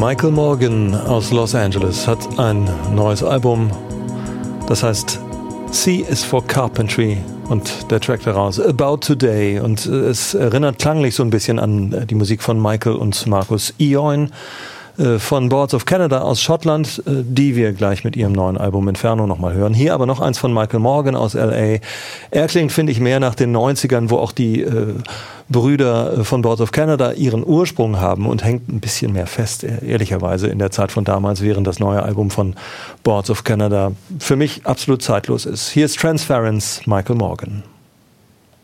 Michael Morgan aus Los Angeles hat ein neues Album, das heißt C is for Carpentry und der Track daraus About Today, und es erinnert klanglich so ein bisschen an die Musik von Michael und Marcus Ioin von Boards of Canada aus Schottland, die wir gleich mit ihrem neuen Album Inferno nochmal hören. Hier aber noch eins von Michael Morgan aus L.A. Er klingt, finde ich, mehr nach den 90ern, wo auch die Brüder von Boards of Canada ihren Ursprung haben, und hängt ein bisschen mehr fest, ehrlicherweise, in der Zeit von damals, während das neue Album von Boards of Canada für mich absolut zeitlos ist. Hier ist Transference, Michael Morgan.